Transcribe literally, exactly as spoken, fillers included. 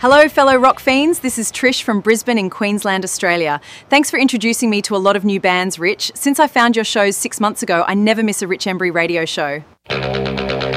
Hello, fellow rock fiends. This is Trish from Brisbane in Queensland, Australia. Thanks for introducing me to a lot of new bands, Rich. Since I found your shows six months ago, I never miss a Rich Embry radio show.